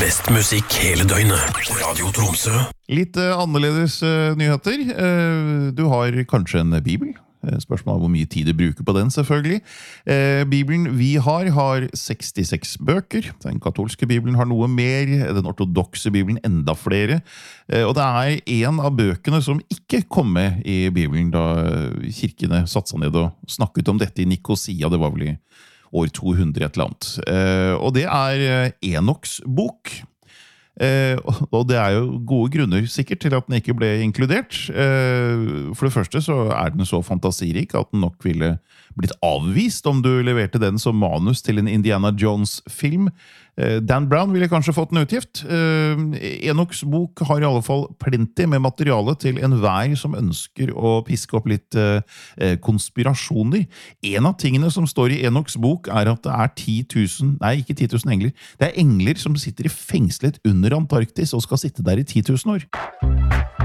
Best musikk hele døgnet. Radio Tromsø. Litt annerledes nyheter. Du har kanskje en bibel? Spørsmålet er hvor mye tid du bruker på den, selvfølgelig. Bibelen vi har 66 bøker. Den katolske bibelen har noe mer, den ortodokse bibelen enda flere. Og det er en av bøkene som ikke kom med i bibelen da kirkene satte seg ned og snakket om dette i Nikosia. Det var vel i år 200 et eller annet. Og det er Enoks bok. Og det er jo gode grunner sikkert til at den ikke ble inkludert. For det første så er den så fantasirik at den nok ville blitt avvist om du leverte den som manus til en Indiana Jones-film. Dan Brown ville kanskje fått en utgift. Enoks bok har i alle fall plenty med materiale til enhver som ønsker å piske opp litt konspirasjoner. En av tingene som står i Enoks bok er at det er ikke 10 000 engler. Det er engler som sitter i fengslet under Antarktis og skal sitte der i 10 000 år.